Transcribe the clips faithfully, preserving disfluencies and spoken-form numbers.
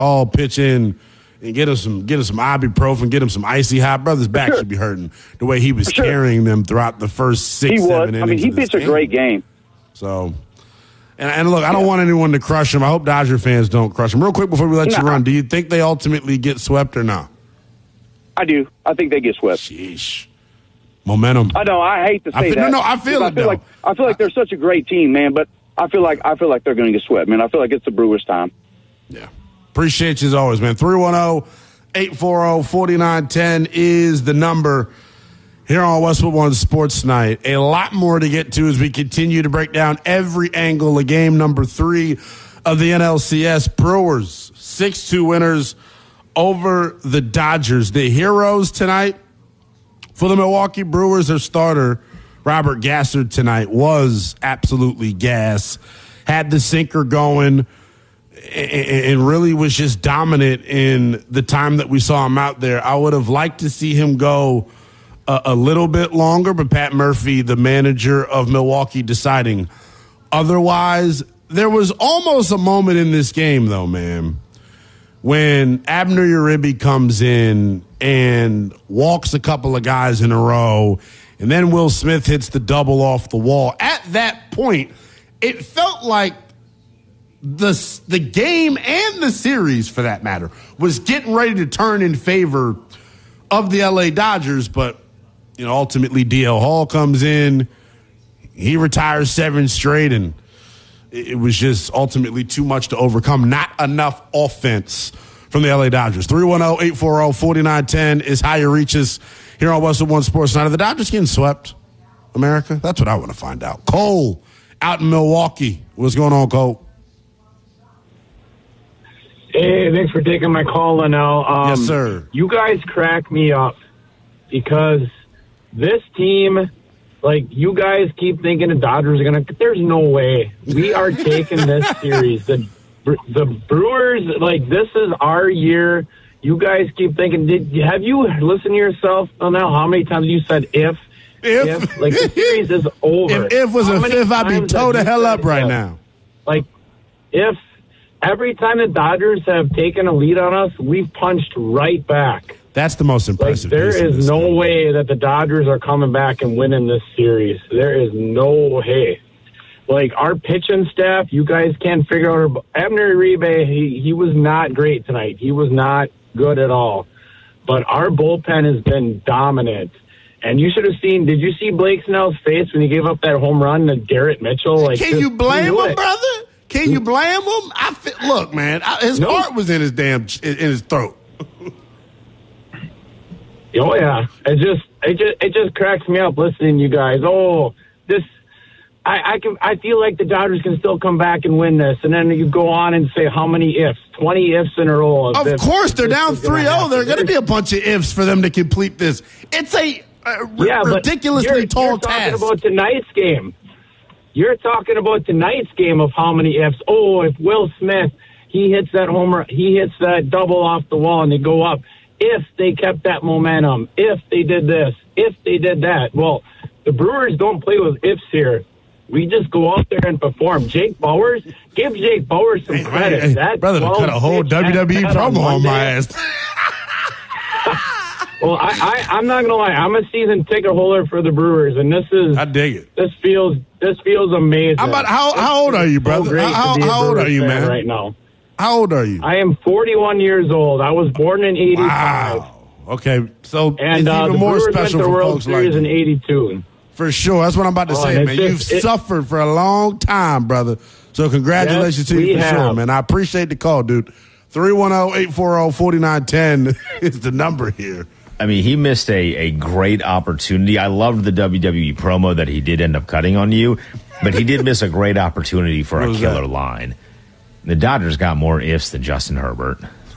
all pitch in and get him some get him some ibuprofen, get him some icy hot. Brother's back sure. should be hurting the way he was sure. carrying them throughout the first six, he seven was. innings. I mean, he pitched a great game. So, and, and look, I don't yeah. want anyone to crush him. I hope Dodger fans don't crush him. Real quick before we let no. you run, do you think they ultimately get swept or not? I do. I think they get swept. Sheesh. Momentum. I know. I hate to say I feel, that. No, no, I feel it. I feel though. like I feel like they're such a great team, man. But I feel like I feel like they're going to get swept, man. I feel like it's the Brewers' time. Yeah. Appreciate you as always, man. three one zero, eight four zero, four nine one zero is the number here on Westwood One Sports Night. A lot more to get to as we continue to break down every angle of game number three of the N L C S. Brewers, six two winners over the Dodgers. The heroes tonight for the Milwaukee Brewers, their starter, Robert Gasser, tonight was absolutely gas. Had the sinker going and really was just dominant in the time that we saw him out there. I would have liked to see him go a, a little bit longer, but Pat Murphy, the manager of Milwaukee, deciding otherwise. There was almost a moment in this game, though, man, when Abner Uribe comes in and walks a couple of guys in a row, and then Will Smith hits the double off the wall. At that point, it felt like the the game and the series, for that matter, was getting ready to turn in favor of the L A Dodgers. But, you know, ultimately D L Hall comes in. He retires seven straight, and it was just ultimately too much to overcome. Not enough offense from the L A Dodgers. three one zero, eight four zero, four nine one zero is how you reach us here on Westwood One Sports Night. Are the Dodgers getting swept, America? That's what I want to find out. Cole out in Milwaukee. What's going on, Cole? Hey, thanks for taking my call, Linnell. Um, yes, sir. You guys crack me up because this team, like, you guys keep thinking the Dodgers are going to – there's no way. We are taking this series. The the Brewers, like, this is our year. You guys keep thinking – Did have you listened to yourself, Linnell, how many times you said if? If. if like, the series is over. If if was how a fifth, I'd be toe the hell up right if? now. Like, if – every time the Dodgers have taken a lead on us, we've punched right back. That's the most impressive. Like, there is no game. way that the Dodgers are coming back and winning this series. There is no way. Like, our pitching staff, you guys can't figure out. Abner Uribe, he, he was not great tonight. He was not good at all. But our bullpen has been dominant. And you should have seen, did you see Blake Snell's face when he gave up that home run to Garrett Mitchell? Like, Can you blame him, brother? Can you blame him? I feel, look, man, I, his no. heart was in his damn in his throat. Oh yeah, it just it just it just cracks me up listening to you guys. Oh, this I I can I feel like the Dodgers can still come back and win this, and then you go on and say how many ifs, twenty ifs in a row. Of if, course, if they're down three oh. There are going to be a bunch of ifs for them to complete this. It's a, a yeah, r- ridiculously you're, tall you're task. Talking about tonight's game. You're talking about tonight's game of how many ifs. Oh, if Will Smith, he hits that homer, he hits that double off the wall and they go up. If they kept that momentum, if they did this, if they did that. Well, the Brewers don't play with ifs here. We just go out there and perform. Jake Bowers, give Jake Bowers some hey, credit. Hey, that brother, cut a whole W W E promo on, on my ass. Well, I, I, I'm not gonna lie. I'm a season ticket holder for the Brewers, and this is I dig it. This feels this feels amazing. How about how how old are you, brother? So how how old are you, man? Right now, how old are you? I am forty-one years old. I was born in eighty-five. Wow. Okay, so and it's uh, even the more Brewers special went to for World folks Series like in eighty-two. For sure, that's what I'm about to oh, say, man. Just, You've it, suffered for a long time, brother. So congratulations yes, to you for have. sure, man. I appreciate the call, dude. three one zero, eight four zero, four nine one zero is the number here. I mean, he missed a, a great opportunity. I loved the W W E promo that he did end up cutting on you, but he did miss a great opportunity for a killer that? line. The Dodgers got more ifs than Justin Herbert.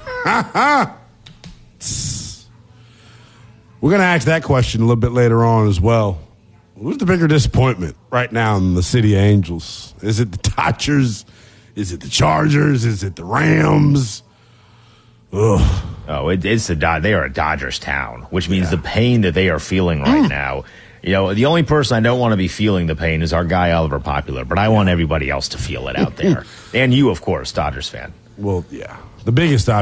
We're going to ask that question a little bit later on as well. Who's the bigger disappointment right now in the City of Angels? Is it the Dodgers? Is it the Chargers? Is it the Rams? Ugh. Oh, it, it's the Dod- they are a Dodgers town, which means yeah. the pain that they are feeling right mm. now. You know, the only person I don't want to be feeling the pain is our guy Oliver Popular, but I want everybody else to feel it out there, and you, of course, Dodgers fan. Well, yeah. The biggest odds